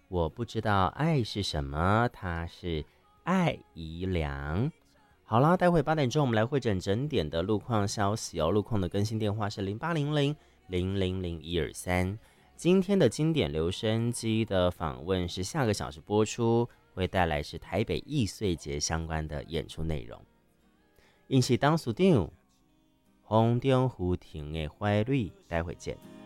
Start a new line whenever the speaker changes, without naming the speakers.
我不知道爱是什么，它是爱宜良。好啦，待会8点钟我们来会诊整点的路况消息哦。路况的更新电话是0800000123。今天的经典留声机的访问是下个小时播出，会带来是台北艺穗节相关的演出内容。因是当属长，风中浮停的花蕊，待会见。